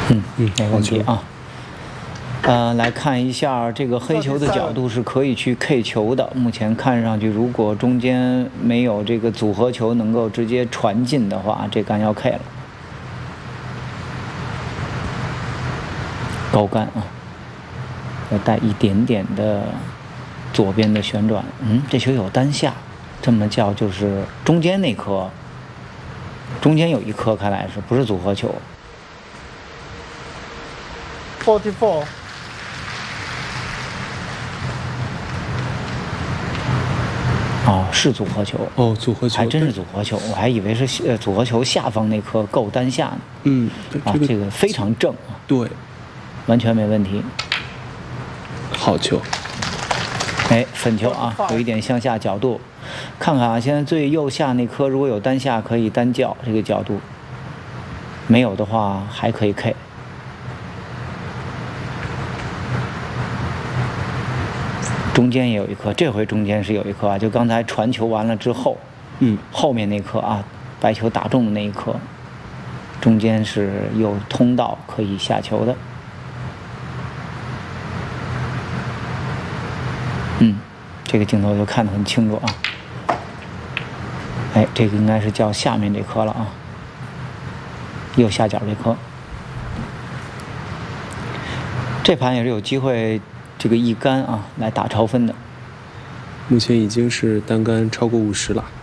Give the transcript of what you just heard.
没问题啊。来看一下这个黑球的角度是可以去 K 球的。目前看上去，如果中间没有这个组合球能够直接传进的话，这杆要 K 了。高杆啊，要带一点点的左边的旋转。这球有单下，这么叫就是中间那颗，中间有一颗，看来是不是组合球 ？44。 哦，是组合球哦，组合球还真是组合球，我还以为是组合球下方那颗够单下呢。这个非常正啊， 对， 完全没问题。 好球， 粉球啊，有一点向下角度，看看啊，现在最右下那颗如果有单下可以单叫这个角度，没有的话还可以 K。中间也有一颗，这回中间是有一颗啊，就刚才传球完了之后，后面那颗啊，白球打中的那一颗，中间是有通道可以下球的。这个镜头就看得很清楚啊。这个应该是叫下面这颗了啊，右下角这颗。这盘也是有机会。这个一杆啊，来打超分的， 目前已经是单杆超过50了。